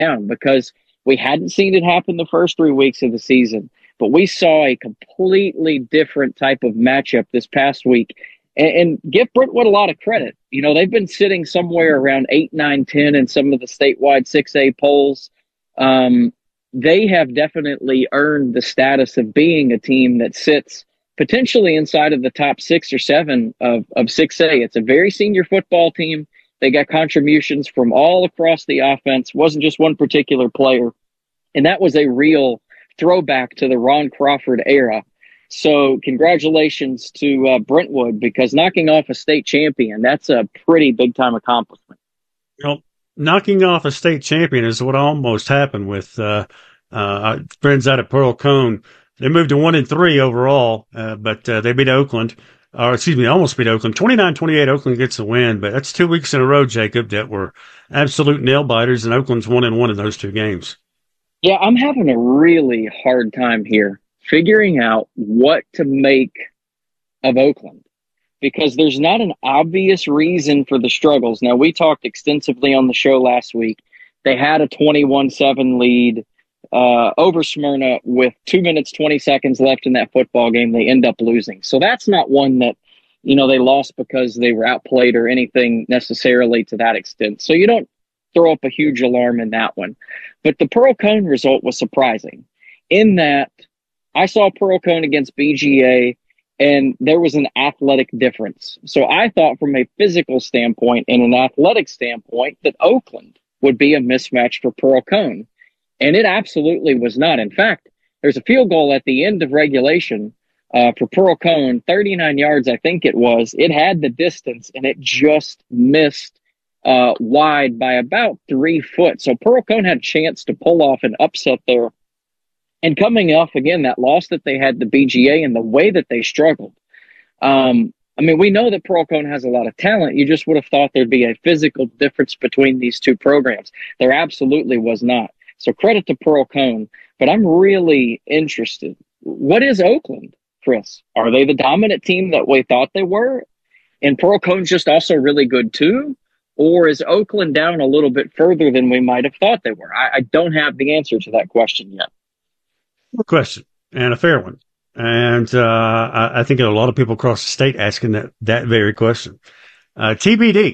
down because we hadn't seen it happen the first 3 weeks of the season, but we saw a completely different type of matchup this past week. And give Brentwood a lot of credit. You know, they've been sitting somewhere around 8, 9, 10 in some of the statewide 6A polls. They have definitely earned the status of being a team that sits potentially inside of the top 6 or 7 of 6A. It's a very senior football team. They got contributions from all across the offense. Wasn't just one particular player. And that was a real throwback to the Ron Crawford era. So congratulations to Brentwood, because knocking off a state champion, that's a pretty big time accomplishment. Well, knocking off a state champion is what almost happened with our friends out at Pearl-Cohn. They moved to 1-3 overall, but they beat Oakland. Almost beat Oakland. 29-28, Oakland gets the win, but that's 2 weeks in a row, Jacob, that were absolute nail-biters, and Oakland's 1-1 in those 2 games. Yeah, I'm having a really hard time here figuring out what to make of Oakland, because there's not an obvious reason for the struggles. Now, we talked extensively on the show last week. They had a 21-7 lead over Smyrna with 2 minutes, 20 seconds left in that football game. They end up losing. So that's not one that, you know, they lost because they were outplayed or anything necessarily to that extent. So you don't throw up a huge alarm in that one. But the Pearl-Cohn result was surprising in that I saw Pearl-Cohn against BGA, and there was an athletic difference. So I thought from a physical standpoint and an athletic standpoint that Oakland would be a mismatch for Pearl-Cohn. And it absolutely was not. In fact, there's a field goal at the end of regulation for Pearl-Cohn, 39 yards, I think it was. It had the distance, and it just missed wide by about 3 foot. So Pearl-Cohn had a chance to pull off an upset there. And coming off, again, that loss that they had the BGA and the way that they struggled. I mean, we know that Pearl-Cohn has a lot of talent. You just would have thought there'd be a physical difference between these two programs. There absolutely was not. So credit to Pearl-Cohn, but I'm really interested. What is Oakland, Chris? Are they the dominant team that we thought they were? And Pearl-Cohn's just also really good too? Or is Oakland down a little bit further than we might have thought they were? I don't have the answer to that question yet. Good question, and a fair one. And I think there are a lot of people across the state asking that very question. TBD.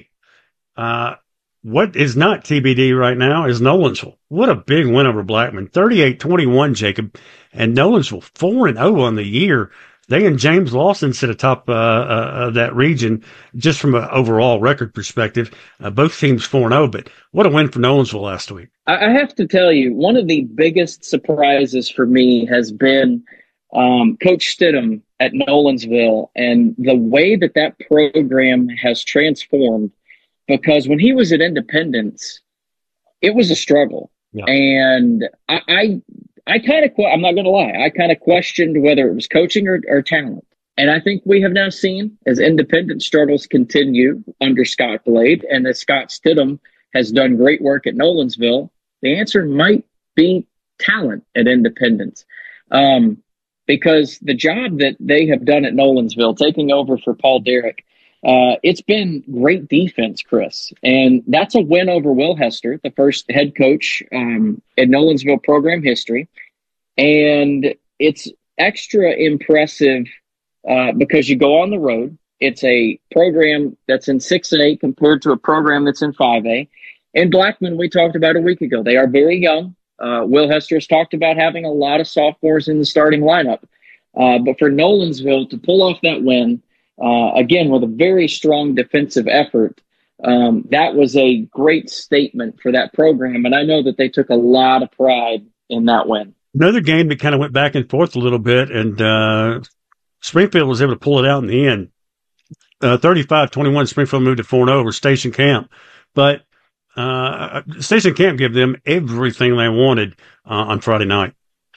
What is not TBD right now is Nolensville. What a big win over Blackman. 38-21, Jacob. And Nolensville, 4-0 on the year. They and James Lawson sit atop of that region just from an overall record perspective. Both teams 4-0, but what a win for Nolensville last week. I have to tell you, one of the biggest surprises for me has been Coach Stidham at Nolensville and the way that program has transformed. Because when he was at Independence, it was a struggle. Yeah. And I kind of, I'm not going to lie, I kind of questioned whether it was coaching or talent. And I think we have now seen, as Independence struggles continue under Scott Blade, and as Scott Stidham has done great work at Nolensville, the answer might be talent at Independence. Because the job that they have done at Nolensville, taking over for Paul Derrick, it's been great defense, Chris. And that's a win over Will Hester, the first head coach in Nolensville program history. And it's extra impressive because you go on the road. It's a program that's in 6A compared to a program that's in 5A. And Blackman, we talked about a week ago, they are very young. Will Hester has talked about having a lot of sophomores in the starting lineup. But for Nolensville to pull off that win, again, with a very strong defensive effort, that was a great statement for that program. And I know that they took a lot of pride in that win. Another game that kind of went back and forth a little bit, and Springfield was able to pull it out in the end. 35-21, Springfield moved to 4-0 over Station Camp. But Station Camp gave them everything they wanted on Friday night.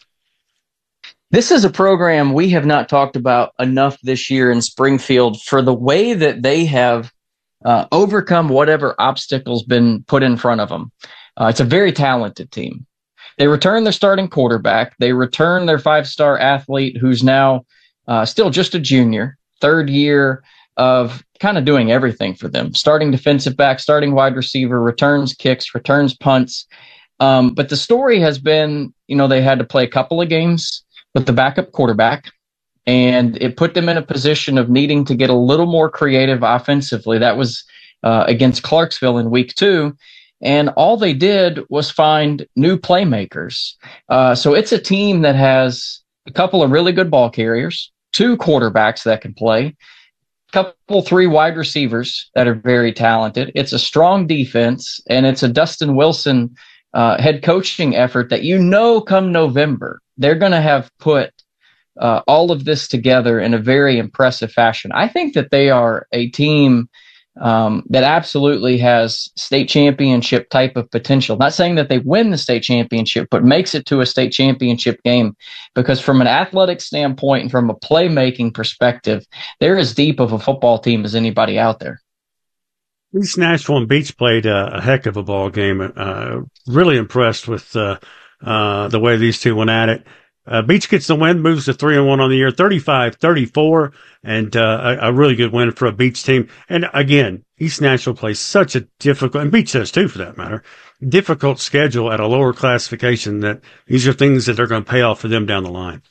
This is a program we have not talked about enough this year in Springfield for the way that they have overcome whatever obstacles been put in front of them. It's a very talented team. They return their starting quarterback. They return their 5-star athlete who's now still just a junior, third year of kind of doing everything for them. Starting defensive back, starting wide receiver, returns kicks, returns punts. But the story has been, they had to play a couple of games with the backup quarterback, and it put them in a position of needing to get a little more creative offensively. That was against Clarksville in week 2. And all they did was find new playmakers. So it's a team that has a couple of really good ball carriers, 2 quarterbacks that can play, couple 3 wide receivers that are very talented. It's a strong defense, and it's a Dustin Wilson head coaching effort that come November, they're going to have put all of this together in a very impressive fashion. I think that they are a team that absolutely has state championship type of potential. Not saying that they win the state championship, but makes it to a state championship game, because from an athletic standpoint and from a playmaking perspective, they're as deep of a football team as anybody out there. East Nashville and Beach played a heck of a ball game. Really impressed with the way these two went at it. Beach gets the win, moves to 3-1 on the year, 35-34, and a really good win for a Beach team. And again, East Nashville plays such a difficult, and Beach does too for that matter, difficult schedule at a lower classification, that these are things that are going to pay off for them down the line.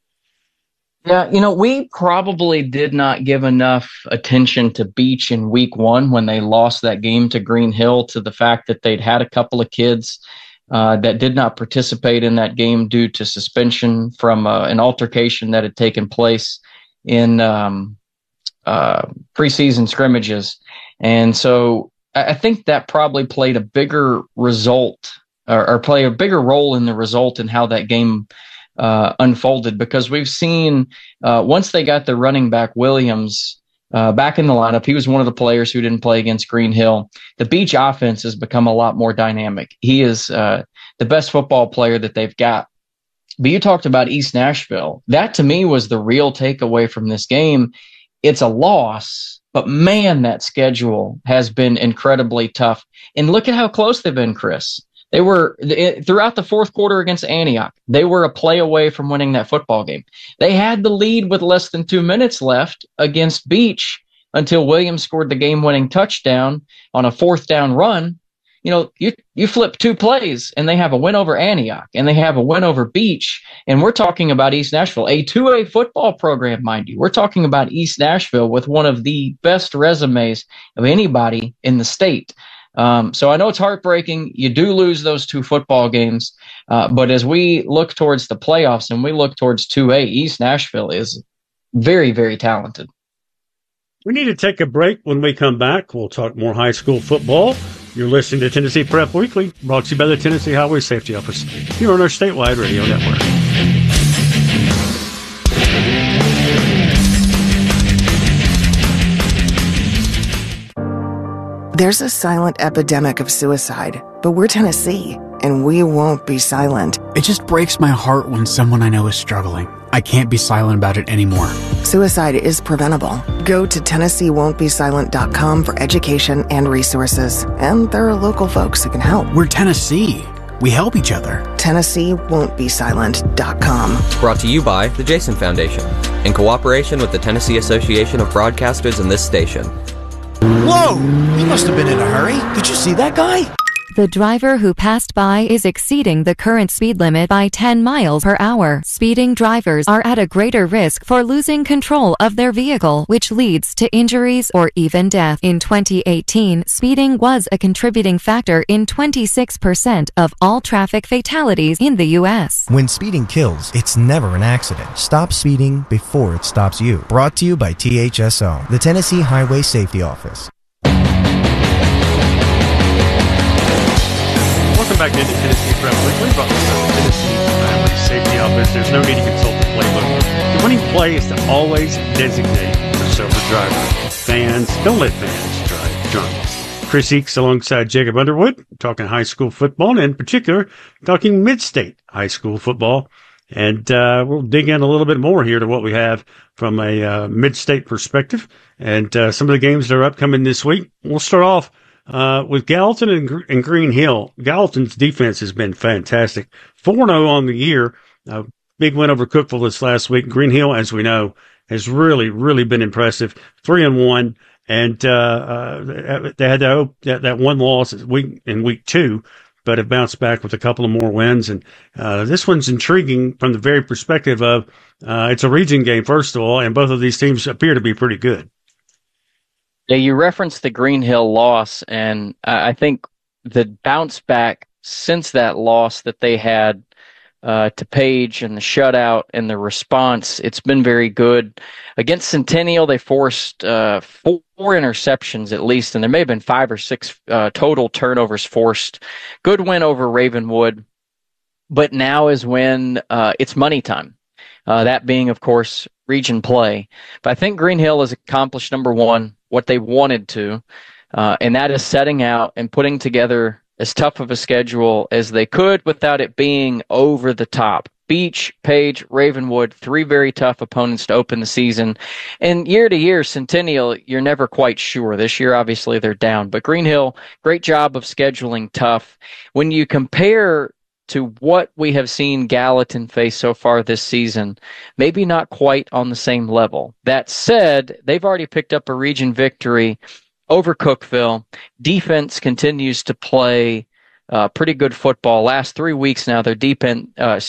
Yeah, we probably did not give enough attention to Beach in week 1 when they lost that game to Green Hill, to the fact that they'd had a couple of kids that did not participate in that game due to suspension from an altercation that had taken place in preseason scrimmages. And so I think that probably played a bigger result or play a bigger role in the result in how that game unfolded, because we've seen once they got the running back Williams back in the lineup, he was one of the players who didn't play against Green Hill. The Beach offense has become a lot more dynamic. He is the best football player that they've got. But you talked about East Nashville. That to me was the real takeaway from this game. It's a loss, but man, that schedule has been incredibly tough. And look at how close they've been, Chris. They were throughout the 4th quarter against Antioch. They were a play away from winning that football game. They had the lead with less than 2 minutes left against Beach until Williams scored the game-winning touchdown on a 4th down run. You flip 2 plays and they have a win over Antioch and they have a win over Beach. And we're talking about East Nashville, a 2A football program, mind you. We're talking about East Nashville with one of the best resumes of anybody in the state. So I know it's heartbreaking. You do lose those 2 football games. But as we look towards the playoffs and we look towards 2A, East Nashville is very, very talented. We need to take a break. When we come back, we'll talk more high school football. You're listening to Tennessee Prep Weekly, brought to you by the Tennessee Highway Safety Office here on our statewide radio network. There's a silent epidemic of suicide, but we're Tennessee, and we won't be silent. It just breaks my heart when someone I know is struggling. I can't be silent about it anymore. Suicide is preventable. Go to TennesseeWon'tBeSilent.com for education and resources. And there are local folks who can help. We're Tennessee. We help each other. TennesseeWon'tBeSilent.com. Brought to you by the Jason Foundation, in cooperation with the Tennessee Association of Broadcasters and this station. Whoa! He must have been in a hurry. Did you see that guy? The driver who passed by is exceeding the current speed limit by 10 miles per hour. Speeding drivers are at a greater risk for losing control of their vehicle, which leads to injuries or even death. In 2018, speeding was a contributing factor in 26% of all traffic fatalities in the U.S. When speeding kills, it's never an accident. Stop speeding before it stops you. Brought to you by THSO, the Tennessee Highway Safety Office. Welcome back into Tennessee Prep Weekly, brought to you by the Tennessee Highway Safety Office. There's no need to consult the playbook. The winning play is to always designate the sober driver. Fans, don't let fans drive drunk. Chris Eakes alongside Jacob Underwood, talking high school football, and in particular, talking mid-state high school football. And we'll dig in a little bit more here to what we have from a mid-state perspective and some of the games that are upcoming this week. We'll start off with Gallatin and Green Hill. Gallatin's defense has been fantastic. 4-0 on the year. Big win over Cookeville this last week. Green Hill, as we know, has really, really been impressive. 3-1. And they had that one loss in week 2 but have bounced back with a couple of more wins. And this one's intriguing from the very perspective of it's a region game, first of all, and both of these teams appear to be pretty good. Yeah, you referenced the Green Hill loss, and I think the bounce back since that loss that they had to Page and the shutout and the response, it's been very good. Against Centennial, they forced 4 interceptions at least, and there may have been 5 or 6 total turnovers forced. Good win over Ravenwood, but now is when it's money time. That being, of course, region play. But I think Green Hill has accomplished, number one, what they wanted to, and that is setting out and putting together as tough of a schedule as they could without it being over the top. Beach, Page, Ravenwood, 3 very tough opponents to open the season. And year to year, Centennial, you're never quite sure. This year, obviously, they're down. But Green Hill, great job of scheduling tough. When you compare to what we have seen Gallatin face so far this season, maybe not quite on the same level. That said, they've already picked up a region victory over Cookeville. Defense continues to play pretty good football. Last 3 weeks now, their defense,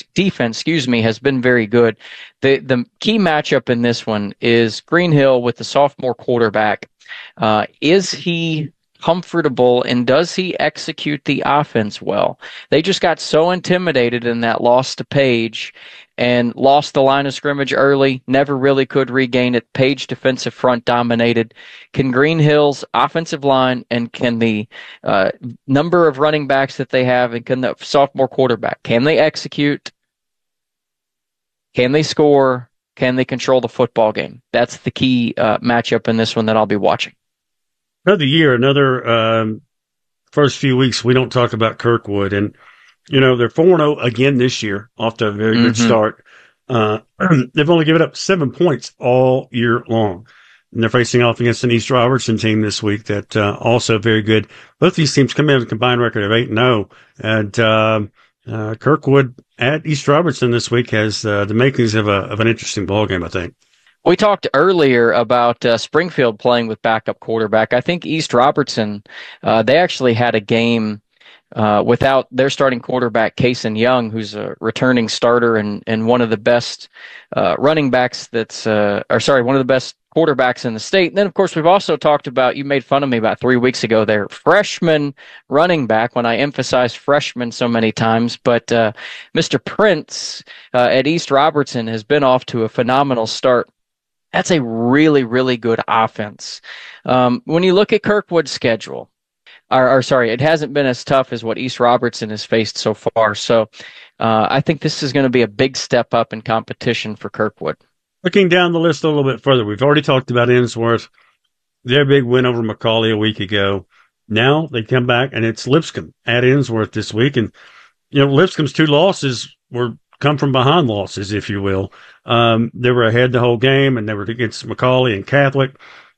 has been very good. The key matchup in this one is Green Hill with the sophomore quarterback. Is he comfortable, and does he execute the offense well? They just got so intimidated in that loss to Page and lost the line of scrimmage early, never really could regain it. Page defensive front dominated. Can Green Hill's offensive line and can the number of running backs that they have and can the sophomore quarterback, can they execute? Can they score? Can they control the football game? That's the key matchup in this one that I'll be watching. Another year, first few weeks, we don't talk about Kirkwood. And, they're 4-0 again this year, off to a very good start. They've only given up 7 points all year long. And they're facing off against an East Robertson team this week that also very good. Both these teams come in with a combined record of 8-0. And Kirkwood at East Robertson this week has the makings of an interesting ballgame, I think. We talked earlier about Springfield playing with backup quarterback. I think East Robertson, they actually had a game without their starting quarterback, Kaysen Young, who's a returning starter and one of the best running backs one of the best quarterbacks in the state. And then, of course, we've also talked about, you made fun of me about 3 weeks ago there, freshman running back, when I emphasized freshman so many times. But Mr. Prince at East Robertson has been off to a phenomenal start. That's a really, really good offense. When you look at Kirkwood's schedule, it hasn't been as tough as what East Robertson has faced so far. So I think this is going to be a big step up in competition for Kirkwood. Looking down the list a little bit further, we've already talked about Innsworth, their big win over Macaulay a week ago. Now they come back, and it's Lipscomb at Innsworth this week. And, Lipscomb's 2 losses were come from behind losses, if you will. They were ahead the whole game, and they were against Macaulay and Catholic.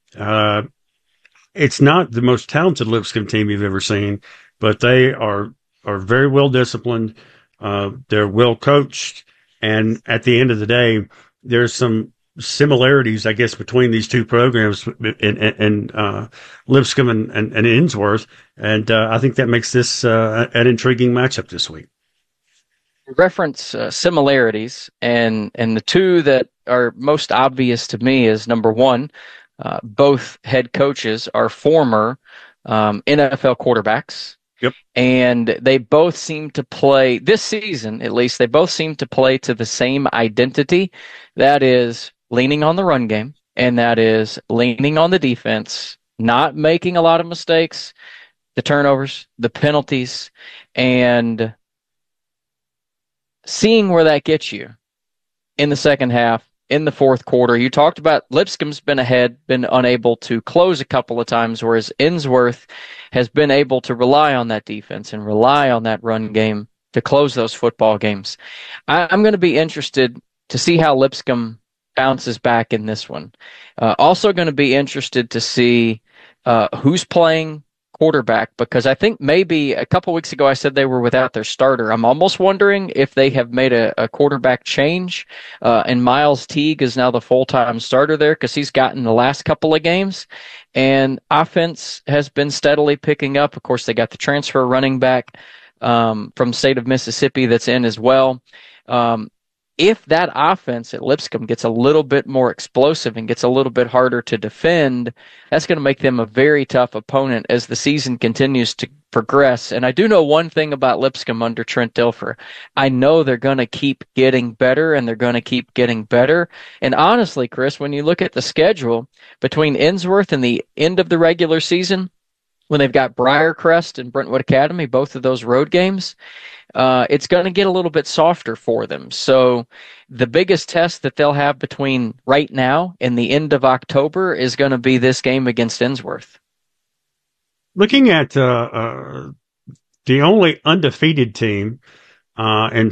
It's not the most talented Lipscomb team you've ever seen, but they are very well disciplined. They're well coached, and at the end of the day, there's some similarities, I guess, between these two programs in Lipscomb and Innsworth, and I think that makes this an intriguing matchup this week. Reference similarities, and the two that are most obvious to me is, number one, both head coaches are former NFL quarterbacks. Yep. And they both seem to play, this season at least, they both seem to play to the same identity. That is leaning on the run game, and that is leaning on the defense, not making a lot of mistakes, the turnovers, the penalties, and seeing where that gets you in the second half, in the fourth quarter. You talked about Lipscomb's been ahead, been unable to close a couple of times, whereas Innsworth has been able to rely on that defense and rely on that run game to close those football games. I'm going to be interested to see how Lipscomb bounces back in this one. Also going to be interested to see who's playing quarterback, because I think maybe a couple weeks ago I said they were without their starter. I'm almost wondering if they have made a quarterback change, and Miles Teague is now the full-time starter there because he's gotten the last couple of games, and offense has been steadily picking up. Of course, they got the transfer running back from the state of Mississippi that's in as well. If that offense at Lipscomb gets a little bit more explosive and gets a little bit harder to defend, that's going to make them a very tough opponent as the season continues to progress. And I do know one thing about Lipscomb under Trent Dilfer. I know they're going to keep getting better, and they're going to keep getting better. And honestly, Chris, when you look at the schedule between Innsworth and the end of the regular season, when they've got Briarcrest and Brentwood Academy, both of those road games, it's going to get a little bit softer for them. So the biggest test that they'll have between right now and the end of October is going to be this game against Innsworth. Looking at the only undefeated team in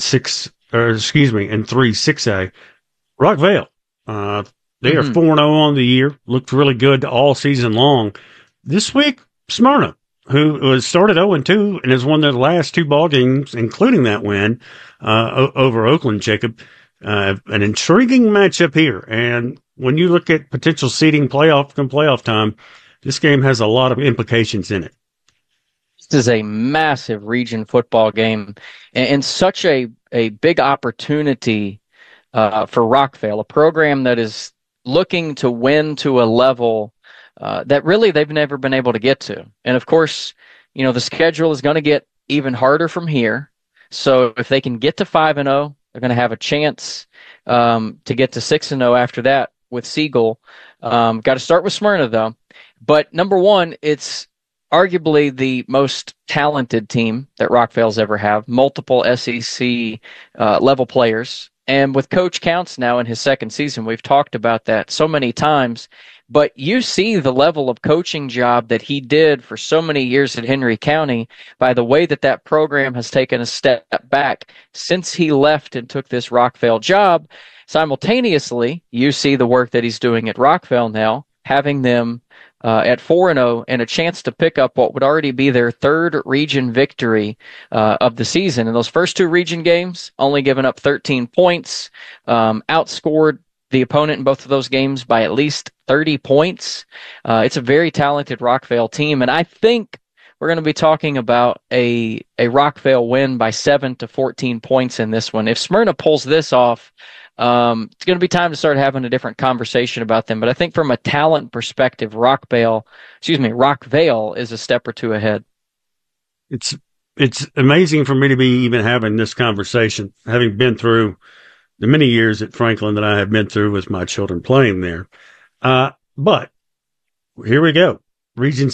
3-6A, Rockvale. They are 4-0 on the year. Looked really good all season long. This week, Smyrna, who was started 0-2 and has won their last 2 ball games, including that win over Oakland, Jacob. An intriguing matchup here. And when you look at potential seeding playoff time, this game has a lot of implications in it. This is a massive region football game and such a big opportunity for Rockvale, a program that is looking to win to a level that really they've never been able to get to. And of course, the schedule is going to get even harder from here. So if they can get to 5-0, they're going to have a chance to get to 6-0 after that with Siegel. Got to start with Smyrna, though. But number one, it's arguably the most talented team that Rockvale's ever have, multiple SEC level players. And with Coach Counts now in his second season, we've talked about that so many times. But you see the level of coaching job that he did for so many years at Henry County by the way that program has taken a step back since he left and took this Rockvale job. Simultaneously, you see the work that he's doing at Rockvale now, having them at 4-0 and a chance to pick up what would already be their third region victory of the season. In those first 2 region games, only giving up 13 points, outscored the opponent in both of those games by at least 30 points. It's a very talented Rockvale team, and I think we're going to be talking about a Rockvale win by 7 to 14 points in this one. If Smyrna pulls this off, it's going to be time to start having a different conversation about them. But I think from a talent perspective, Rockvale is a step or 2 ahead. It's amazing for me to be even having this conversation, having been through the many years at Franklin that I have been through with my children playing there. But here we go. Region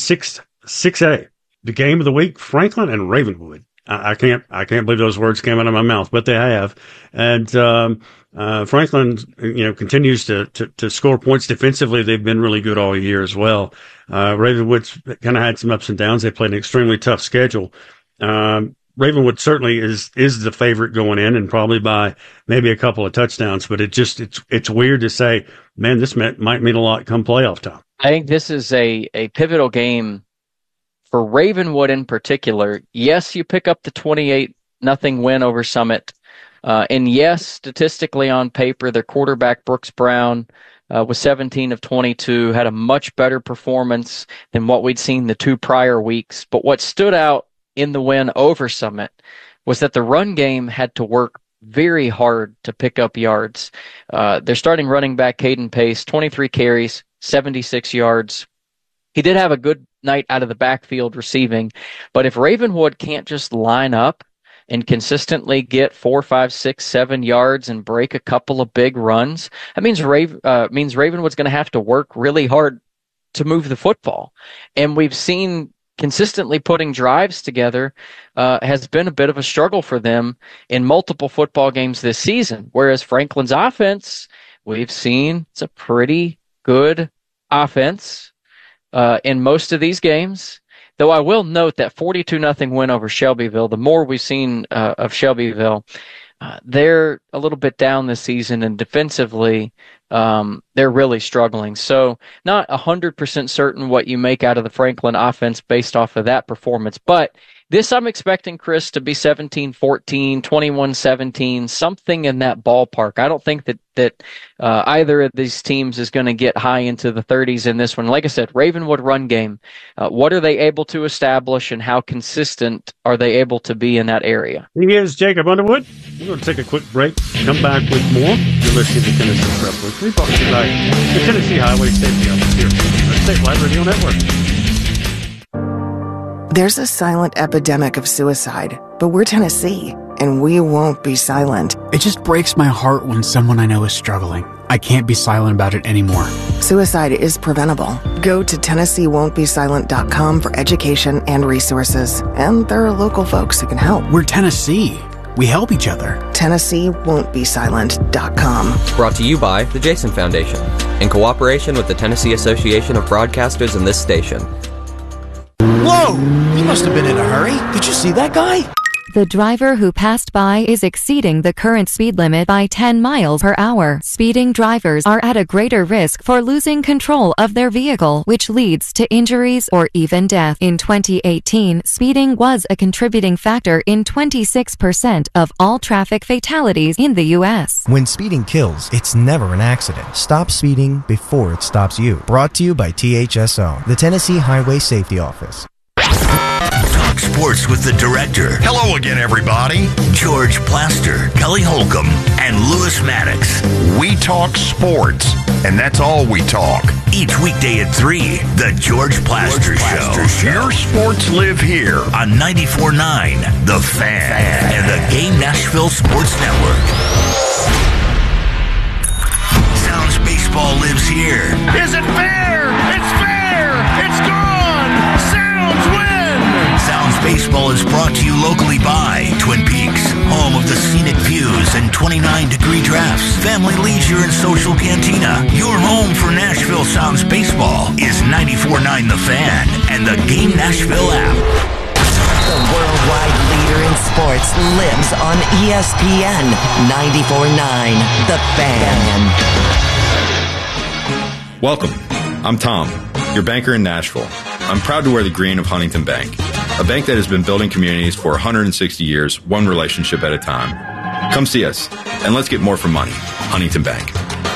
6A, the game of the week, Franklin and Ravenwood. I can't believe those words came out of my mouth, but they have. And, Franklin, continues to score points defensively. They've been really good all year as well. Ravenwood's kind of had some ups and downs. They played an extremely tough schedule. Ravenwood certainly is the favorite going in, and probably by maybe a couple of touchdowns, but it's weird to say, man, this might mean a lot come playoff time. I think this is a pivotal game for Ravenwood in particular. Yes, you pick up the 28-0 win over Summit. And yes, statistically on paper, their quarterback, Brooks Brown, was 17 of 22, had a much better performance than what we'd seen the 2 prior weeks. But what stood out in the win over Summit was that the run game had to work very hard to pick up yards. Their starting running back, Caden Pace, 23 carries, 76 yards. He did have a good night out of the backfield receiving, but if Ravenwood can't just line up and consistently get 4, 5, 6, 7 yards and break a couple of big runs, that means Ravenwood's going to have to work really hard to move the football. And we've seen consistently putting drives together has been a bit of a struggle for them in multiple football games this season. Whereas Franklin's offense, we've seen it's a pretty good offense in most of these games. Though I will note that 42-0 win over Shelbyville, the more we've seen of Shelbyville, they're a little bit down this season, and defensively, they're really struggling. So not 100% certain what you make out of the Franklin offense based off of that performance. But This I'm expecting, Chris, to be 17-14, 21-17, something in that ballpark. I don't think that either of these teams is going to get high into the 30s in this one. Like I said, Ravenwood run game. What are they able to establish, and how consistent are they able to be in that area? He is Jacob Underwood. We're going to take a quick break. Come back with more. You're listening to Tennessee Prep Weekly, brought to you by the Tennessee Highway Safety Office here on the State Live Radio Network. There's a silent epidemic of suicide, but we're Tennessee, and we won't be silent. It just breaks my heart when someone I know is struggling. I can't be silent about it anymore. Suicide is preventable. Go to TennesseeWon'tBeSilent.com for education and resources, and there are local folks who can help. We're Tennessee. We help each other. TennesseeWon'tBeSilent.com. Brought to you by the Jason Foundation, in cooperation with the Tennessee Association of Broadcasters and this station. Whoa! He must have been in a hurry. Did you see that guy? The driver who passed by is exceeding the current speed limit by 10 miles per hour. Speeding drivers are at a greater risk for losing control of their vehicle, which leads to injuries or even death. In 2018, speeding was a contributing factor in 26% of all traffic fatalities in the U.S. When speeding kills, it's never an accident. Stop speeding before it stops you. Brought to you by THSO, the Tennessee Highway Safety Office. Talk sports with the director. Hello again, everybody. George Plaster, Kelly Holcomb, and Lewis Maddox. We talk sports, and that's all we talk. Each weekday at 3, the George Plaster Show. Your sports live here on 94.9, The Fan, and the Game Nashville Sports Network. Sounds Baseball lives here. Is it fair? It's fair! It's gone! Sounds win! Sounds Baseball is brought to you locally by Twin Peaks, home of the scenic views and 29-degree drafts, family leisure and social cantina. Your home for Nashville Sounds Baseball is 94.9 The Fan and the Game Nashville app. The worldwide leader in sports lives on ESPN 94.9 The Fan. Welcome. I'm Tom, your banker in Nashville. I'm proud to wear the green of Huntington Bank, a bank that has been building communities for 160 years, one relationship at a time. Come see us, and let's get more for money. Huntington Bank.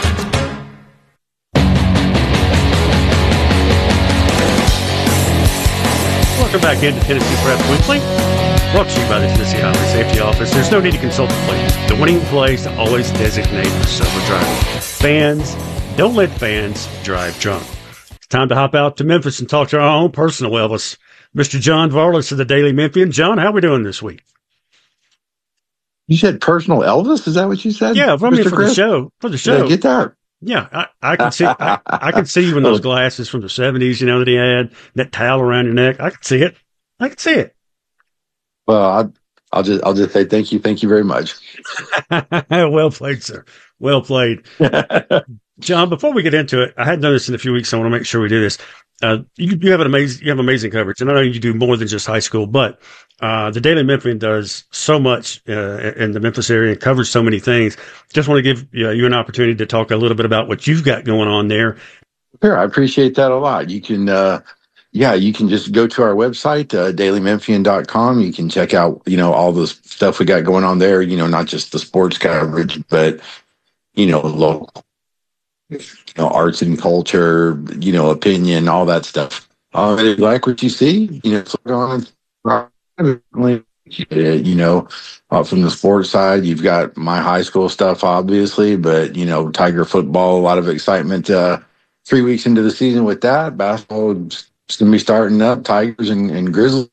Welcome back into Tennessee Prep Weekly, brought to you by the Tennessee Highway Safety Office. There's no need to consult the players. The winning plays to always designate the sober driver. Fans, don't let fans drive drunk. It's time to hop out to Memphis and talk to our own personal Elvis, Mr. John Varlas of the Daily Memphian. John, how are we doing this week? You said personal Elvis? Is that what you said? Yeah, from Mr. the show. For the show. Get that. Yeah, I can see. I can see you in those glasses from the 70s. You know that he had that towel around your neck. I can see it. I can see it. Well, I'll just say thank you very much. Well played, sir. Well played, John. Before we get into it, I hadn't done this in a few weeks. So I want to make sure we do this. You have amazing coverage, and I know you do more than just high school, but the Daily Memphian does so much in the Memphis area and covers so many things. Just want to give you an opportunity to talk a little bit about what you've got going on there. Sure, I appreciate that a lot. You can, you can just go to our website, dailymemphian.com. You can check out, all the stuff we got going on there. Not just the sports coverage, but local. Arts and culture, opinion, all that stuff. If you like what you see, click on from the sports side, you've got my high school stuff, obviously, but, Tiger football, a lot of excitement 3 weeks into the season with that. Basketball is going to be starting up, Tigers and Grizzlies.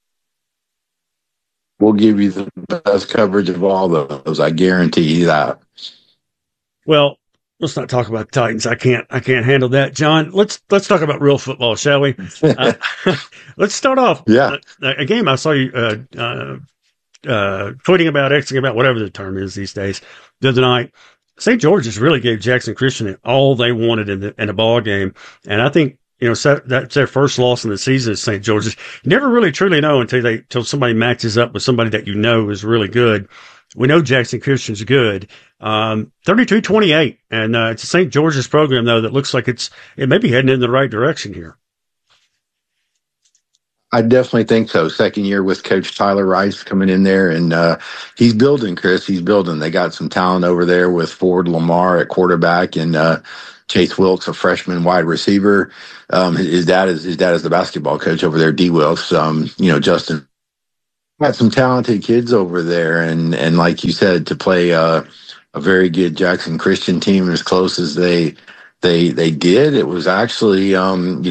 We'll give you the best coverage of all those. I guarantee you that. Well, let's not talk about the Titans. I can't handle that, John. Let's talk about real football, shall we? Let's start off. Yeah. A game I saw you tweeting about, Xing about, whatever the term is these days, the other night. St. George's really gave Jackson Christian all they wanted in the ball game, and I think that's their first loss in the season at St. George's. You never really truly know until somebody matches up with somebody that is really good. We know Jackson Christian's good. 32-28. And it's a St. George's program, though, that looks like it may be heading in the right direction here. I definitely think so. Second year with Coach Tyler Rice coming in there, and he's building, Chris. He's building. They got some talent over there with Ford Lamar at quarterback and Chase Wilkes, a freshman wide receiver. His dad is the basketball coach over there, D. Wilkes. Justin got some talented kids over there, and like you said, to play a very good Jackson Christian team as close as they did. It was actually, they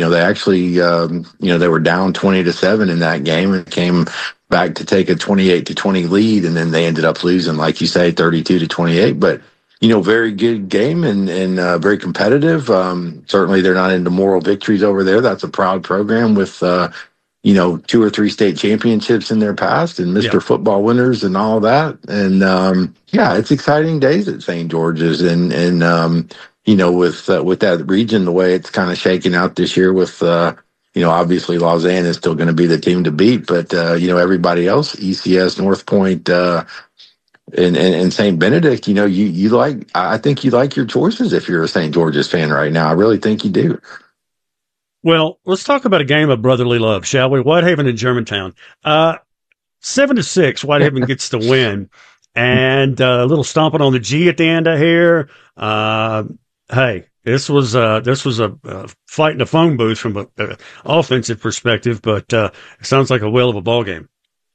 were down 20-7 in that game and came back to take a 28-20 lead. And then they ended up losing, like you say, 32-28, but very good game and very competitive. Certainly they're not into moral victories over there. That's a proud program with, 2 or 3 state championships in their past and Mr. Football winners and all that. And, it's exciting days at St. George's and with that region, the way it's kind of shaking out this year with, obviously Lausanne is still going to be the team to beat, but, everybody else, ECS, North Point, and St. Benedict, I think you like your choices if you're a St. George's fan right now. I really think you do. Well, let's talk about a game of brotherly love, shall we? Whitehaven and Germantown. 7-6, Whitehaven gets the win. And a little stomping on the G at the end of here. Hey, this was a fight in the phone booth from an offensive perspective, but it sounds like a whale of a ball game.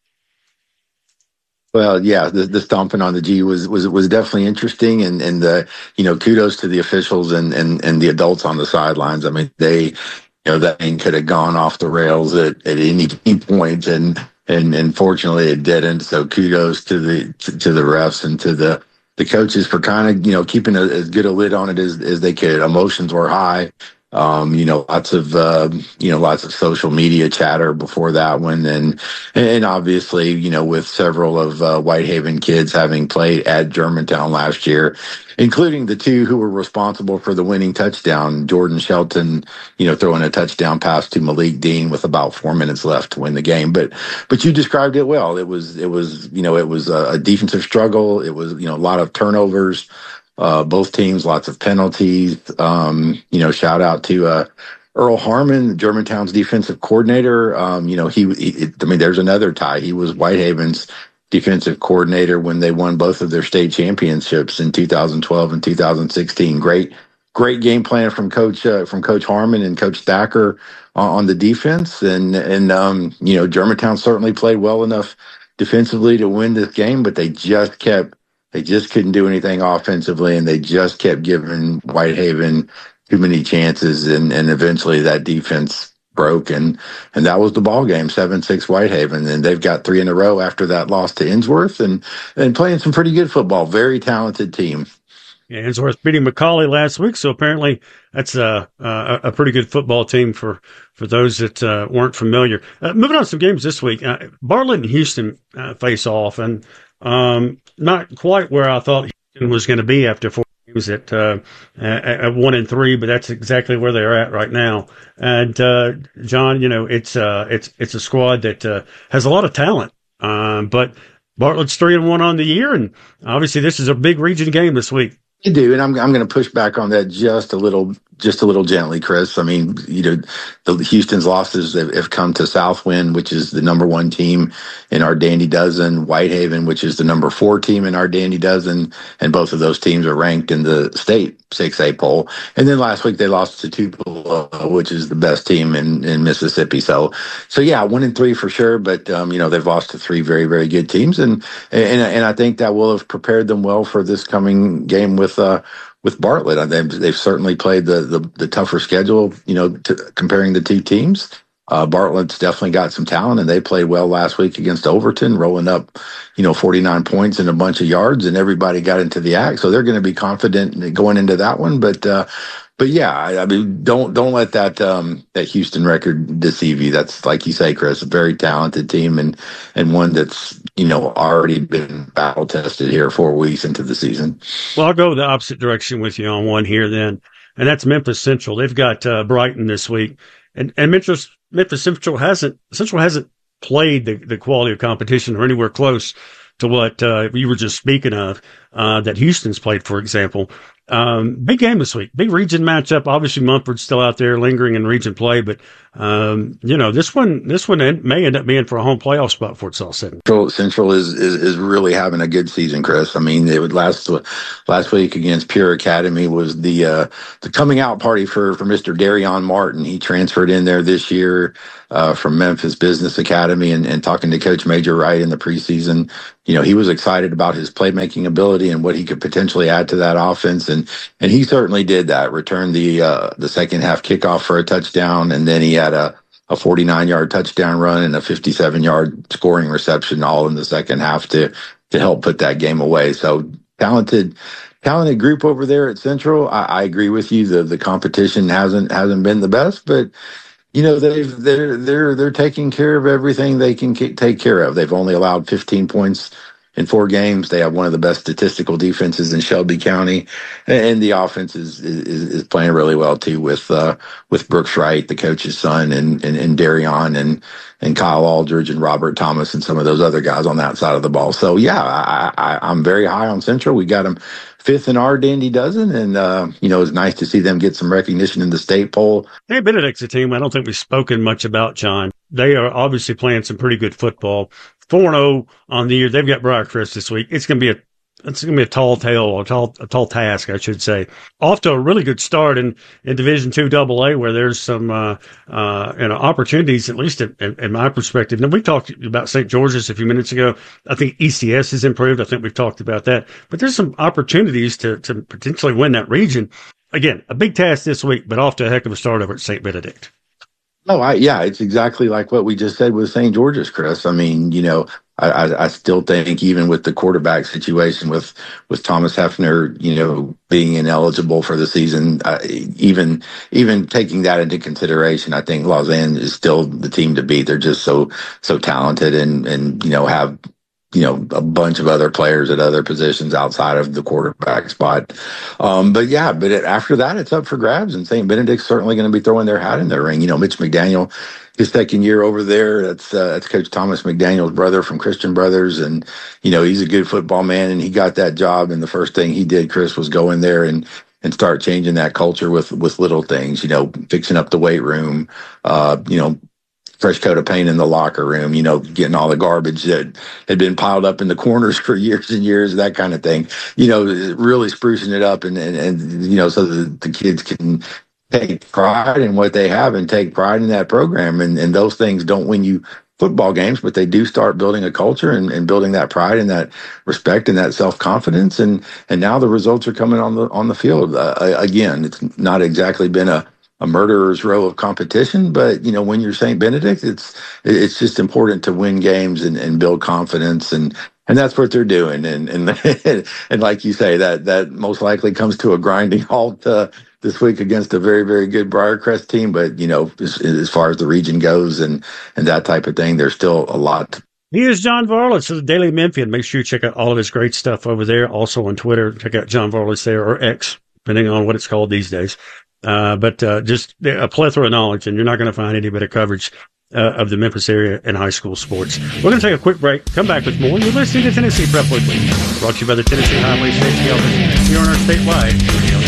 Well, yeah, the stomping on the G was definitely interesting, and kudos to the officials and the adults on the sidelines. I mean, that thing could have gone off the rails at any point, and fortunately it didn't. So kudos to the refs and to the coaches for kind of, keeping as good a lid on it as they could. Emotions were high. Lots of social media chatter before that one. And obviously, with several of Whitehaven kids having played at Germantown last year, including the 2 who were responsible for the winning touchdown, Jordan Shelton, throwing a touchdown pass to Malik Dean with about 4 minutes left to win the game. But you described it well. It was a defensive struggle. It was, a lot of turnovers. Both teams, lots of penalties. Shout out to Earl Harmon, Germantown's defensive coordinator. There's another tie. He was Whitehaven's defensive coordinator when they won both of their state championships in 2012 and 2016. Great game plan from Coach Harmon and Coach Thacker on the defense. And Germantown certainly played well enough defensively to win this game, but they just couldn't do anything offensively, and they just kept giving Whitehaven too many chances, and eventually that defense broke, and that was the ball game, 7-6 Whitehaven, and they've got 3 in a row after that loss to Innsworth, and playing some pretty good football. Very talented team. Yeah, Innsworth beating McCauley last week, so apparently that's a pretty good football team for those that weren't familiar. Moving on to some games this week, Bartlett and Houston face off, and not quite where I thought Houston was going to be after 4 games at 1-3, but that's exactly where they're at right now. And John, it's a squad that has a lot of talent, but Bartlett's 3-1 on the year, and obviously this is a big region game this week. You do, and I'm going to push back on that just a little gently, Chris. I mean, the Houston's losses have come to Southwind, which is the number 1 team in our Dandy Dozen, Whitehaven, which is the number 4 team in our Dandy Dozen, and both of those teams are ranked in the state 6A poll. And then last week they lost to Tupelo, which is the best team in Mississippi. So yeah, 1-3 for sure, but they've lost to 3 very, very good teams, and I think that will have prepared them well for this coming game with Bartlett. They've certainly played the tougher schedule, comparing the 2 teams. Bartlett's definitely got some talent, and they played well last week against Overton, rolling up, 49 points and a bunch of yards, and everybody got into the act. So they're going to be confident going into that one. But yeah, I mean, don't let that Houston record deceive you. That's, like you say, Chris, a very talented team and one that's, already been battle tested here 4 weeks into the season. Well, I'll go the opposite direction with you on one here then, and that's Memphis Central. They've got Brighton this week, and Memphis Central hasn't played the quality of competition or anywhere close to what you were just speaking of. that Houston's played, for example. Big game this week, big region matchup. Obviously, Mumford's still out there lingering in region play, but this one may end up being for a home playoff spot for it's all said. Central is really having a good season, Chris. I mean, it would last week against Pure Academy was the coming out party for Mr. Darion Martin. He transferred in there this year from Memphis Business Academy, and talking to Coach Major Wright in the preseason, he was excited about his playmaking ability and what he could potentially add to that offense, and he certainly did that. Returned the second half kickoff for a touchdown, and then he had a 49-yard touchdown run and a 57-yard scoring reception all in the second half to help put that game away. So talented group over there at Central. I agree with you. The competition hasn't been the best, but they're taking care of everything they can take care of. They've only allowed 15 points in 4 games. They have one of the best statistical defenses in Shelby County, and the offense is playing really well too with Brooks Wright, the coach's son, and Darion and Kyle Aldridge and Robert Thomas and some of those other guys on that side of the ball. So yeah, I'm very high on Central. We got them 5th in our Dandy Dozen, and it's nice to see them get some recognition in the state poll. Hey, Benedict's a team I don't think we've spoken much about, John. They are obviously playing some pretty good football. 4-0 on the year. They've got Briarcrest this week. It's going to be a tall tale, or a tall task, I should say. Off to a really good start in Division II AA, where there's some opportunities, at least in my perspective. Now, we talked about St. George's a few minutes ago. I think ECS has improved. I think we've talked about that. But there's some opportunities to potentially win that region. Again, a big task this week, but off to a heck of a start over at St. Benedict. Oh, it's exactly like what we just said with St. George's, Chris. I mean, I still think even with the quarterback situation with Thomas Hefner, being ineligible for the season, even taking that into consideration, I think Lausanne is still the team to beat. They're just so talented and have a bunch of other players at other positions outside of the quarterback spot. But after that, it's up for grabs, and St. Benedict's certainly going to be throwing their hat in their ring. Mitch McDaniel, his second year over there, that's Coach Thomas McDaniel's brother from Christian Brothers. And, he's a good football man, and he got that job. And the first thing he did, Chris, was go in there and start changing that culture with little things, fixing up the weight room, fresh coat of paint in the locker room, getting all the garbage that had been piled up in the corners for years and years, that kind of thing, really sprucing it up and so that the kids can take pride in what they have and take pride in that program. And those things don't win you football games, but they do start building a culture and building that pride and that respect and that self-confidence. And now the results are coming on the field. Again, it's not exactly been a murderer's row of competition, but when you're St. Benedict, it's just important to win games and build confidence, and that's what they're doing. And like you say, that most likely comes to a grinding halt this week against a very, very good Briarcrest team. But as far as the region goes and that type of thing, there's still a lot. He is John Varlitz of the Daily Memphian. Make sure you check out all of his great stuff over there. Also on Twitter, check out John Varlitz there, or X, depending on what it's called these days. But just a plethora of knowledge, and you're not going to find any better coverage of the Memphis area and high school sports. We're going to take a quick break, come back with more. You're listening to Tennessee Prep Weekly, brought to you by the Tennessee Highway Safety Office here on our statewide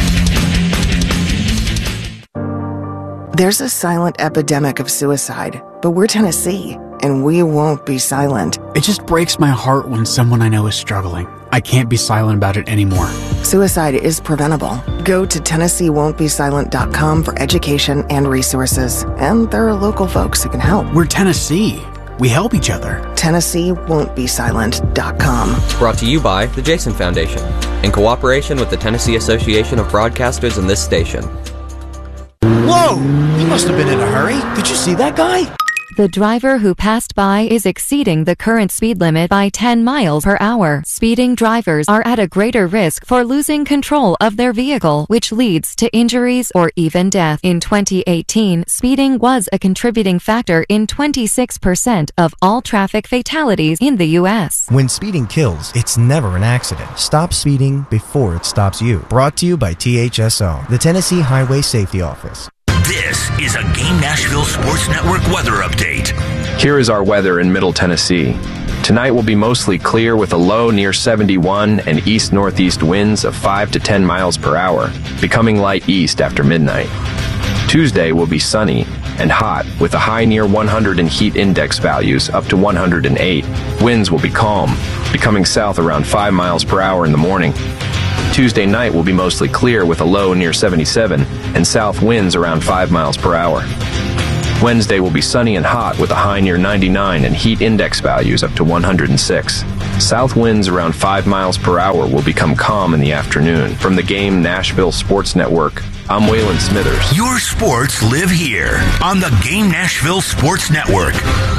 radio. There's a silent epidemic of suicide, but we're Tennessee, and we won't be silent. It just breaks my heart when someone I know is struggling. I can't be silent about it anymore. Suicide is preventable. Go to TennesseeWon'tBeSilent.com for education and resources. And there are local folks who can help. We're Tennessee. We help each other. TennesseeWon'tBeSilent.com. Brought to you by the Jason Foundation, in cooperation with the Tennessee Association of Broadcasters and this station. Whoa! He must have been in a hurry. Did you see that guy? The driver who passed by is exceeding the current speed limit by 10 miles per hour. Speeding drivers are at a greater risk for losing control of their vehicle, which leads to injuries or even death. In 2018, speeding was a contributing factor in 26% of all traffic fatalities in the U.S. When speeding kills, it's never an accident. Stop speeding before it stops you. Brought to you by THSO, the Tennessee Highway Safety Office. This is a Game Nashville Sports Network weather update. Here is our weather in Middle Tennessee. Tonight will be mostly clear with a low near 71 and east-northeast winds of 5 to 10 miles per hour, becoming light east after midnight. Tuesday will be sunny and hot with a high near 100 in heat index values up to 108. Winds will be calm, becoming south around 5 miles per hour in the morning. Tuesday night will be mostly clear with a low near 77 and south winds around 5 miles per hour. Wednesday will be sunny and hot with a high near 99 and heat index values up to 106. South winds around 5 miles per hour will become calm in the afternoon. From the Game Nashville Sports Network, I'm Waylon Smithers. Your sports live here on the Game Nashville Sports Network.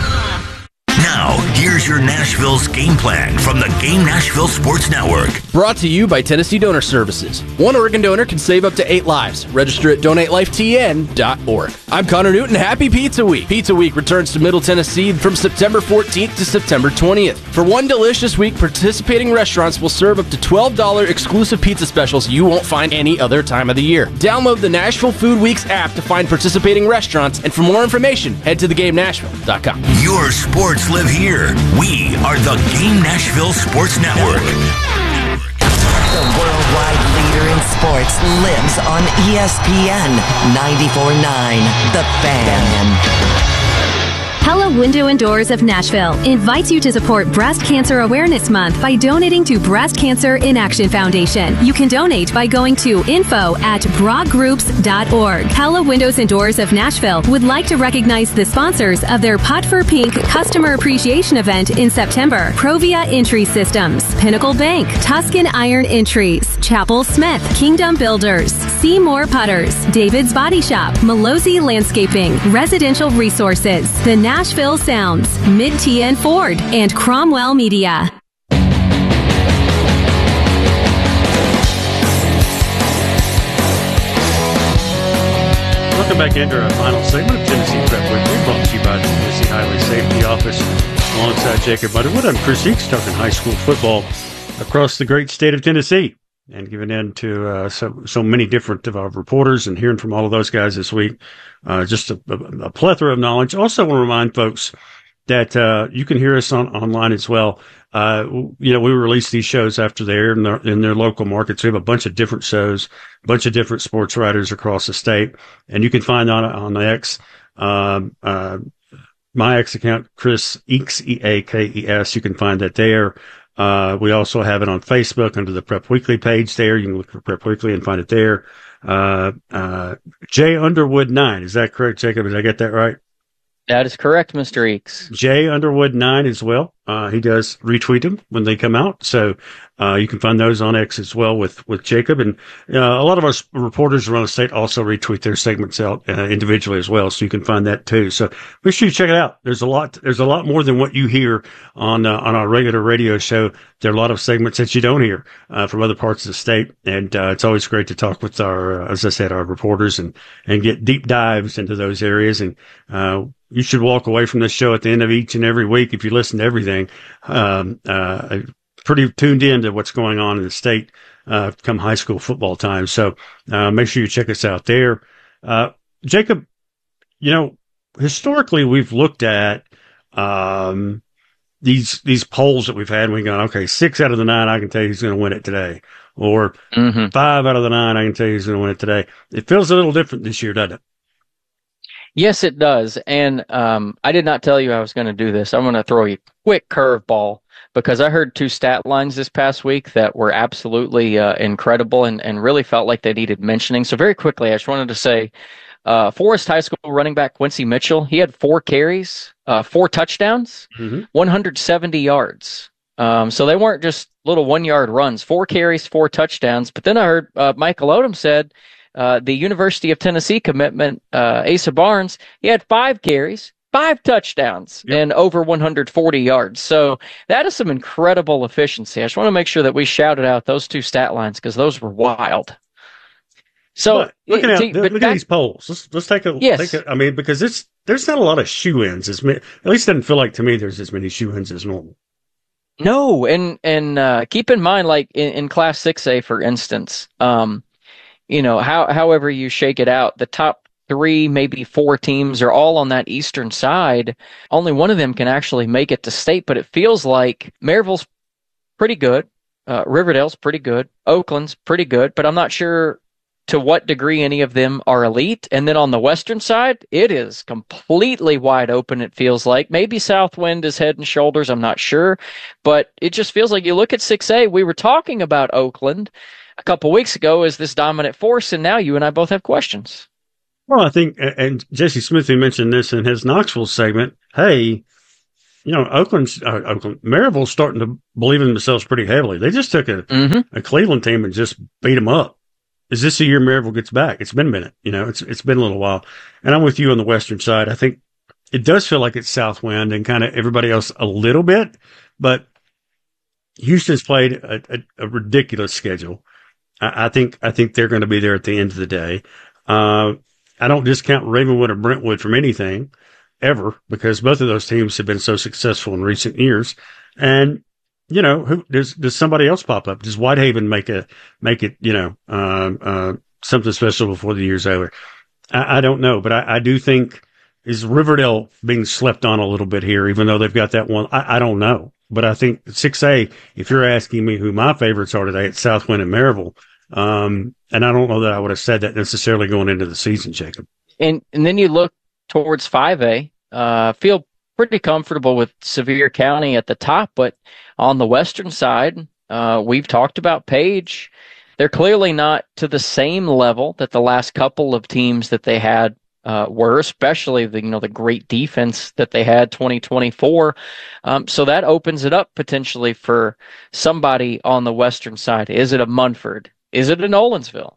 Now, here's your Nashville's game plan from the Game Nashville Sports Network. Brought to you by Tennessee Donor Services. One Oregon donor can save up to 8 lives. Register at donatelifetn.org. I'm Connor Newton. Happy Pizza Week. Pizza Week returns to Middle Tennessee from September 14th to September 20th. For one delicious week, participating restaurants will serve up to $12 exclusive pizza specials you won't find any other time of the year. Download the Nashville Food Weeks app to find participating restaurants, and for more information, head to theGameNashville.com. Your sports live here. We are the Game Nashville Sports Network. The worldwide leader in sports lives on ESPN 94.9, The Fan. Pella Window and Doors of Nashville invites you to support Breast Cancer Awareness Month by donating to Breast Cancer in Action Foundation. You can donate by going to info@broadgroups.org. Pella Windows and Doors of Nashville would like to recognize the sponsors of their Putt for Pink Customer Appreciation Event in September: Provia Entry Systems, Pinnacle Bank, Tuscan Iron Entries, Chapel Smith, Kingdom Builders, Seymour Putters, David's Body Shop, Malozzi Landscaping, Residential Resources, The Nashville Sounds, Mid-TN Ford, and Cromwell Media. Welcome back into our final segment of Tennessee Prep Weekly, brought to you by the Tennessee Highway Safety Office, alongside Jacob Butterwood. I'm Chris Eakes, talking high school football across the great state of Tennessee, and giving in to so many different of our reporters and hearing from all of those guys this week. Just a plethora of knowledge. Also want to remind folks that you can hear us online as well. We release these shows after they're in their local markets. We have a bunch of different shows, a bunch of different sports writers across the state, and you can find on X, my X account, Chris Eakes, EAKES. You can find that there. We also have it on Facebook under the Prep Weekly page there. You can look for Prep Weekly and find it there. Jay Underwood 9. Is that correct, Jacob? Did I get that right? That is correct, Mr. Eakes. Jay Underwood 9 as well. He does retweet them when they come out. So, you can find those on X as well with Jacob. And, a lot of our reporters around the state also retweet their segments out individually as well. So you can find that too. So make sure you check it out. There's a lot more than what you hear on our regular radio show. There are a lot of segments that you don't hear, from other parts of the state. And, it's always great to talk with as I said, our reporters and get deep dives into those areas. And, you should walk away from this show at the end of each and every week, if you listen to everything, pretty tuned in to what's going on in the state, come high school football time. So, make sure you check us out there. Jacob, historically we've looked at, these polls that we've had, and we've gone, okay, 6 out of the 9, I can tell you who's going to win it today. Or 5 out of the 9, I can tell you who's going to win it today. It feels a little different this year, doesn't it? Yes, it does. And I did not tell you I was going to do this. I'm going to throw you a quick curveball, because I heard 2 stat lines this past week that were absolutely incredible and really felt like they needed mentioning. So very quickly, I just wanted to say, Forest High School running back Quincy Mitchell, he had 4 carries, 4 touchdowns, 170 yards. So they weren't just little 1-yard runs, 4 carries, 4 touchdowns. But then I heard Michael Odom said, the University of Tennessee commitment, Asa Barnes, he had 5 carries, 5 touchdowns, and over 140 yards. So that is some incredible efficiency. I just want to make sure that we shouted out those 2 stat lines, because those were wild. So look at these polls. Let's take a yes. I mean, because there's not a lot of shoe-ins. At least it doesn't feel like to me there's as many shoe-ins as normal. No, and keep in mind, like in Class 6A, for instance, however you shake it out, the top 3, maybe 4 teams are all on that eastern side. Only one of them can actually make it to state, but it feels like Maryville's pretty good. Riverdale's pretty good. Oakland's pretty good, but I'm not sure to what degree any of them are elite. And then on the western side, it is completely wide open, it feels like. Maybe Southwind is head and shoulders, I'm not sure. But it just feels like you look at 6A, we were talking about Oakland a couple weeks ago as this dominant force, and now you and I both have questions. Well, I think, and Jesse Smithy mentioned this in his Knoxville segment, hey, Maryville's starting to believe in themselves pretty heavily. They just took a Cleveland team and just beat them up. Is this the year Maryville gets back? It's been a minute. It's been a little while. And I'm with you on the western side. I think it does feel like it's Southwind and kind of everybody else a little bit, but Houston's played a ridiculous schedule. I think they're going to be there at the end of the day. I don't discount Ravenwood or Brentwood from anything ever, because both of those teams have been so successful in recent years. And, does somebody else pop up? Does Whitehaven make it, something special before the year's over? I don't know, but I do think, is Riverdale being slept on a little bit here, even though they've got that one? I don't know, but I think 6A, if you're asking me who my favorites are today, it's Southwind and Maryville. And I don't know that I would have said that necessarily going into the season, Jacob. And then you look towards 5A, feel pretty comfortable with Sevier County at the top, but on the western side, we've talked about Page. They're clearly not to the same level that the last couple of teams that they had were, especially the great defense that they had 2024. So that opens it up potentially for somebody on the western side. Is it a Munford? Is it a Nolensville?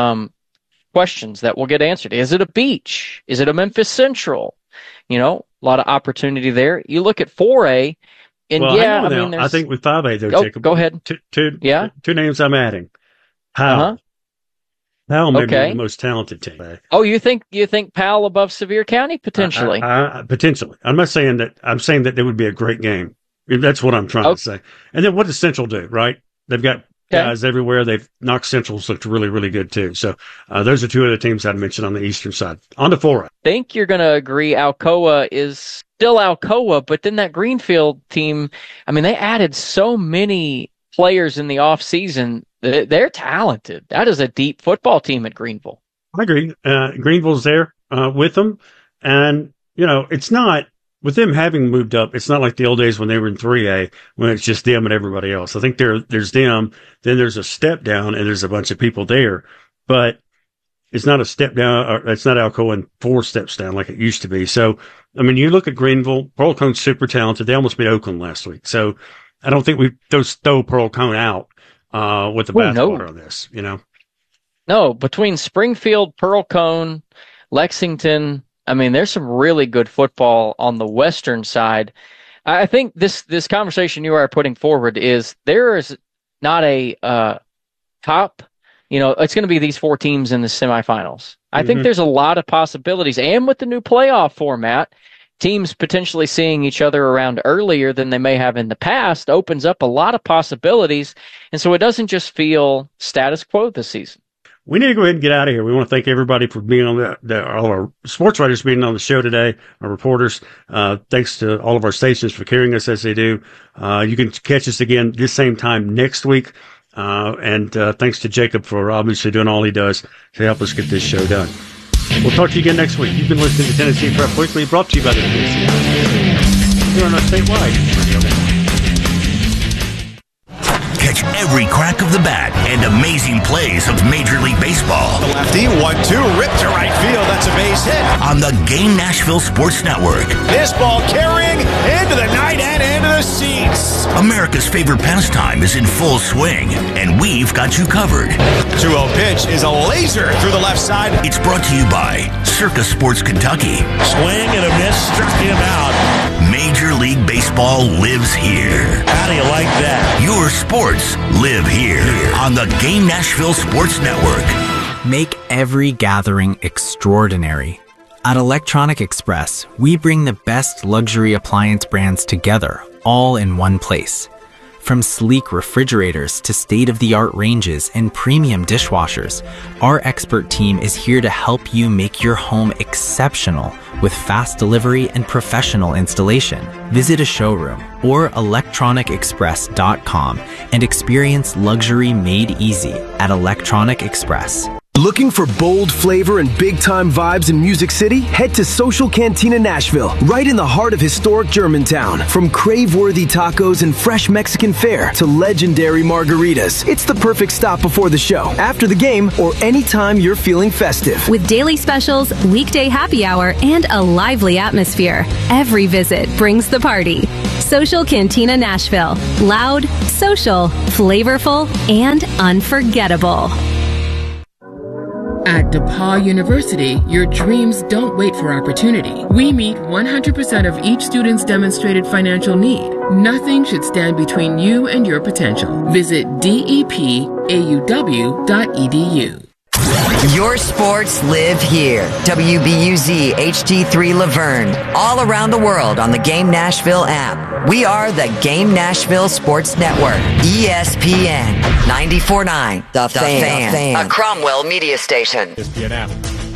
Questions that will get answered. Is it a Beach? Is it a Memphis Central? A lot of opportunity there. You look at 4A, and I think with 5A though, Jacob. Go ahead. Two names I'm adding. Powell. Powell may be the most talented team. Oh, you think Powell above Sevier County potentially? Potentially. I'm not saying that. I'm saying that it would be a great game. That's what I'm trying to say. And then what does Central do? Right? They've got guys everywhere. They've knocked Central's looked really, really good too. So those are two other teams I'd mention on the eastern side. On to 4A. I think you're going to agree Alcoa is still Alcoa, but then that Greenfield team, they added so many players in the offseason. They're talented. That is a deep football team at Greenville. I agree. Greenville's there with them. And, it's not, with them having moved up, it's not like the old days when they were in 3A, when it's just them and everybody else. I think there's them, then there's a step down, and there's a bunch of people there. But it's not a step down, or it's not Alcoa and 4 steps down like it used to be. So, you look at Greenville, Pearl Cone's super talented. They almost beat Oakland last week. So I don't think we throw Pearl Cone out with the bathwater on this, No, between Springfield, Pearl Cone, Lexington, there's some really good football on the western side. I think this conversation you are putting forward is there is not a top, it's going to be these 4 teams in the semifinals. I think there's a lot of possibilities. And with the new playoff format, teams potentially seeing each other around earlier than they may have in the past opens up a lot of possibilities. And so it doesn't just feel status quo this season. We need to go ahead and get out of here. We want to thank everybody for being on all our sports writers being on the show today, our reporters. Thanks to all of our stations for carrying us as they do. You can catch us again this same time next week. And thanks to Jacob for obviously doing all he does to help us get this show done. We'll talk to you again next week. You've been listening to Tennessee Prep Weekly, brought to you by the Tennessee House. Here on our statewide. Catch every crack of the bat and amazing plays of Major League Baseball. The lefty, 1-2, ripped to right field. That's a base hit. On the Game Nashville Sports Network. This ball carrying into the night and into the seats. America's favorite pastime is in full swing, and we've got you covered. 2-0 pitch is a laser through the left side. It's brought to you by Circa Sports Kentucky. Swing and a miss, struck him out. Major League Baseball lives here. How do you like that? Your sports live here on the Game Nashville Sports Network. Make every gathering extraordinary. At Electronic Express, we bring the best luxury appliance brands together, all in one place. From sleek refrigerators to state-of-the-art ranges and premium dishwashers, our expert team is here to help you make your home exceptional with fast delivery and professional installation. Visit a showroom or electronicexpress.com and experience luxury made easy at Electronic Express. Looking for bold flavor and big-time vibes in Music City? Head to Social Cantina Nashville, right in the heart of historic Germantown. From crave-worthy tacos and fresh Mexican fare to legendary margaritas, it's the perfect stop before the show, after the game, or anytime you're feeling festive. With daily specials, weekday happy hour, and a lively atmosphere, every visit brings the party. Social Cantina Nashville. Loud, social, flavorful, and unforgettable. At DePaul University, your dreams don't wait for opportunity. We meet 100% of each student's demonstrated financial need. Nothing should stand between you and your potential. Visit depauw.edu. Your sports live here. WBUZ HD3 Laverne. All around the world on the Game Nashville app. We are the Game Nashville Sports Network. ESPN 94.9. The Fan. A Cromwell media station. ESPN app.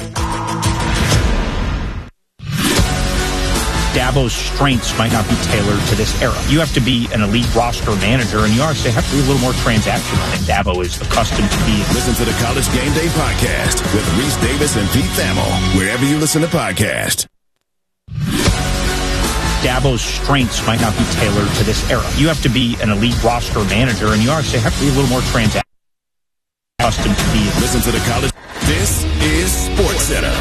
Dabo's strengths might not be tailored to this era. You have to be an elite roster manager, and you also have to be a little more transactional than Dabo is accustomed to being. Listen to the College Game Day podcast with Reese Davis and Pete Thamel, wherever you listen to podcasts. Dabo's strengths might not be tailored to this era. You have to be an elite roster manager, and you also have to be a little more transactional. Accustomed to being. Listen to the College. This is Sports Center.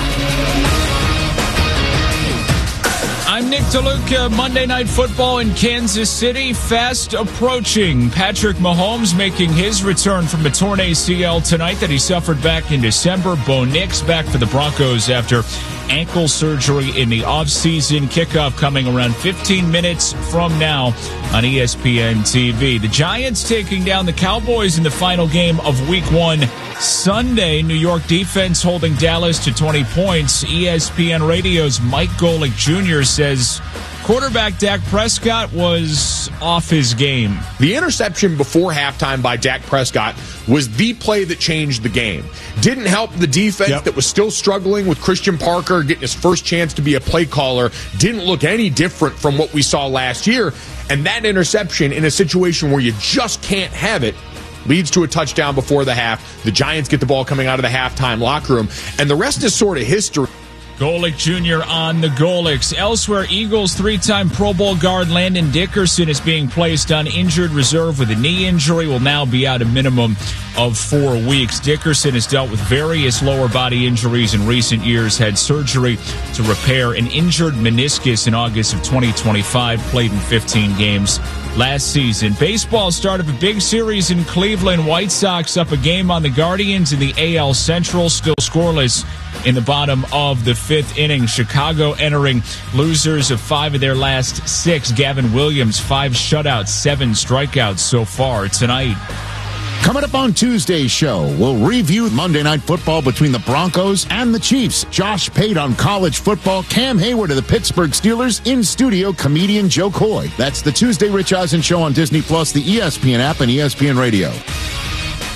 I'm Nick DeLuca. Monday Night Football in Kansas City fast approaching. Patrick Mahomes making his return from a torn ACL tonight that he suffered back in December. Bo Nix back for the Broncos after ankle surgery in the offseason. Kickoff coming around 15 minutes from now on ESPN TV. The Giants taking down the Cowboys in the final game of Week 1 Sunday. New York defense holding Dallas to 20 points. ESPN Radio's Mike Golick Jr. says quarterback Dak Prescott was off his game. The interception before halftime by Dak Prescott was the play that changed the game. Didn't help the defense that was still struggling with Christian Parker getting his first chance to be a play caller. Didn't look any different from what we saw last year. And that interception in a situation where you just can't have it leads to a touchdown before the half. The Giants get the ball coming out of the halftime locker room. And the rest is sort of history. Golick Jr. on the Golics. Elsewhere, Eagles three-time Pro Bowl guard Landon Dickerson is being placed on injured reserve with a knee injury, will now be out a minimum of 4 weeks. Dickerson has dealt with various lower body injuries in recent years, had surgery to repair an injured meniscus in August of 2025, played in 15 games last season. Baseball start of a big series in Cleveland. White Sox up a game on the Guardians in the AL Central, still scoreless in the bottom of the 5th inning. Chicago entering losers of 5 of their last 6. Gavin Williams, 5 shutouts, 7 strikeouts so far tonight. Coming up on Tuesday's show, we'll review Monday Night Football between the Broncos and the Chiefs. Josh Pate on college football, Cam Hayward of the Pittsburgh Steelers, in studio comedian Joe Coy. That's the Tuesday Rich Eisen Show on Disney Plus, the ESPN app, and ESPN Radio.